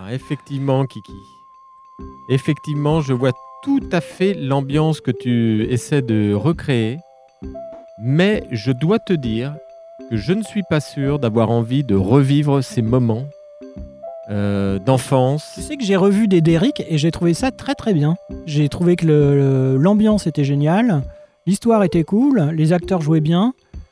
Alors, effectivement, Kiki. Effectivement, je vois tout à fait l'ambiance que tu essaies de recréer. Mais je dois te dire que je ne suis pas sûr d'avoir envie de revivre ces moments d'enfance. Tu sais que j'ai revu des Derrick et j'ai trouvé ça très très bien. J'ai trouvé que l'ambiance était géniale, l'histoire était cool, les acteurs jouaient bien,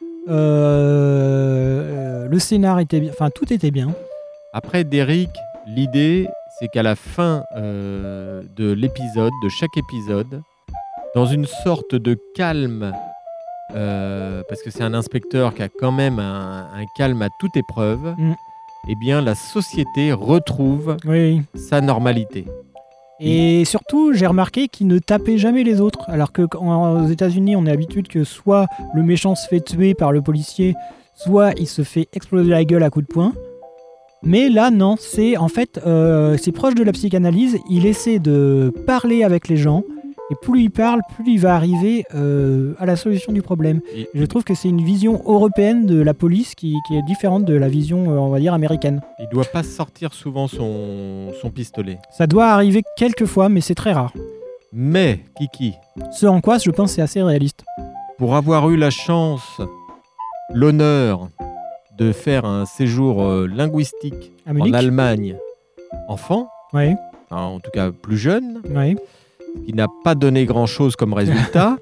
le scénar était bien, enfin tout était bien. Après, Derrick, l'idée, c'est qu'à la fin de l'épisode, de chaque épisode, dans une sorte de calme, parce que c'est un inspecteur qui a quand même un calme à toute épreuve, eh bien la société retrouve sa normalité. Et surtout, j'ai remarqué qu'il ne tapait jamais les autres. Alors qu'aux États-Unis, on a l'habitude que soit le méchant se fait tuer par le policier, soit il se fait exploser la gueule à coups de poing. Mais là, non, c'est proche de la psychanalyse. Il essaie de parler avec les gens. Et plus il parle, plus il va arriver à la solution du problème. Et je trouve que c'est une vision européenne de la police qui est différente de la vision, on va dire, américaine. Il ne doit pas sortir souvent son pistolet. Ça doit arriver quelques fois, mais c'est très rare. Mais, Kiki... Ce en quoi, je pense, c'est assez réaliste. Pour avoir eu la chance, l'honneur de faire un séjour linguistique en Allemagne, enfant, en tout cas plus jeune... qui n'a pas donné grand-chose comme résultat,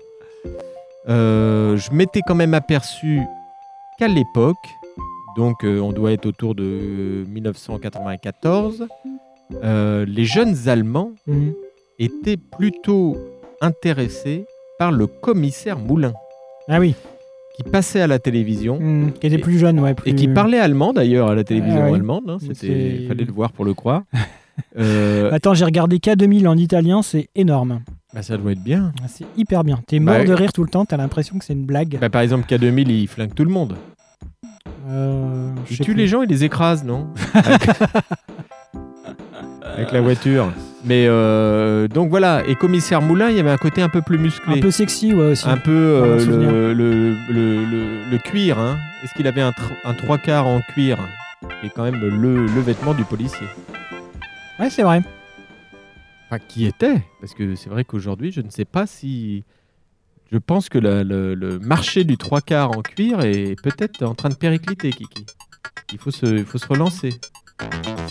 je m'étais quand même aperçu qu'à l'époque, donc on doit être autour de 1994, les jeunes Allemands étaient plutôt intéressés par le commissaire Moulin. Ah oui. Qui passait à la télévision. Qui était plus jeune, ouais. Et qui parlait allemand d'ailleurs à la télévision allemande. Hein, il fallait le voir pour le croire. Attends, j'ai regardé K2000 en italien, c'est énorme. Bah, ça doit être bien. C'est hyper bien. T'es mort de rire tout le temps, t'as l'impression que c'est une blague. Par exemple, K2000, il flingue tout le monde. Il tue les gens, il les écrase, non? Avec la voiture. Mais donc voilà, et Commissaire Moulin, il y avait un côté un peu plus musclé. Un peu sexy, ouais, aussi. Un peu le cuir. Hein. Est-ce qu'il avait un 3/4 en cuir? Qui est quand même le vêtement du policier. Ouais, c'est vrai. Enfin, qui était? Parce que c'est vrai qu'aujourd'hui, je ne sais pas si... Je pense que le marché du 3/4 en cuir est peut-être en train de péricliter, Kiki. Il faut se relancer.